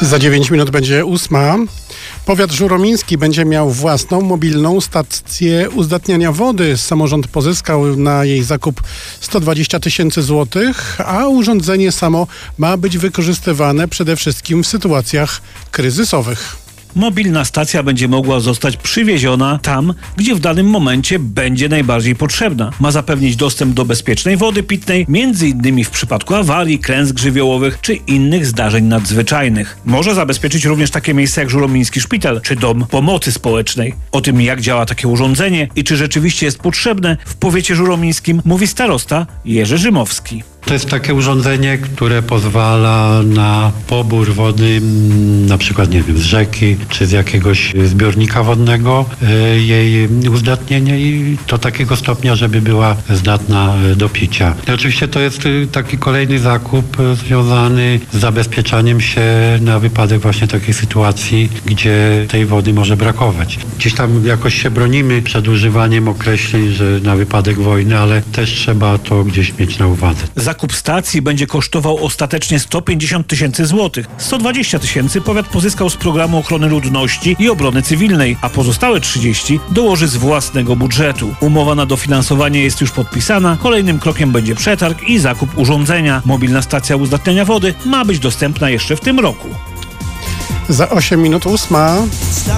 Za 9 minut będzie 8. Powiat żuromiński będzie miał własną mobilną stację uzdatniania wody. Samorząd pozyskał na jej zakup 120 tysięcy złotych, a urządzenie samo ma być wykorzystywane przede wszystkim w sytuacjach kryzysowych. Mobilna stacja będzie mogła zostać przywieziona tam, gdzie w danym momencie będzie najbardziej potrzebna. Ma zapewnić dostęp do bezpiecznej wody pitnej, m.in. w przypadku awarii, klęsk żywiołowych czy innych zdarzeń nadzwyczajnych. Może zabezpieczyć również takie miejsca jak Żuromiński Szpital czy Dom Pomocy Społecznej. O tym, jak działa takie urządzenie i czy rzeczywiście jest potrzebne w powiecie żuromińskim, mówi starosta Jerzy Rzymowski. To jest takie urządzenie, które pozwala na pobór wody, na przykład, z rzeki, czy z jakiegoś zbiornika wodnego, jej uzdatnienie i do takiego stopnia, żeby była zdatna do picia. I oczywiście to jest taki kolejny zakup związany z zabezpieczaniem się na wypadek właśnie takiej sytuacji, gdzie tej wody może brakować. Gdzieś tam jakoś się bronimy przed używaniem określeń, że na wypadek wojny, ale też trzeba to gdzieś mieć na uwadze. Zakup stacji będzie kosztował ostatecznie 150 tysięcy złotych. 120 tysięcy powiat pozyskał z programu ochrony ludności i obrony cywilnej, a pozostałe 30 dołoży z własnego budżetu. Umowa na dofinansowanie jest już podpisana. Kolejnym krokiem będzie przetarg i zakup urządzenia. Mobilna stacja uzdatniania wody ma być dostępna jeszcze w tym roku. Za 8 minut 8.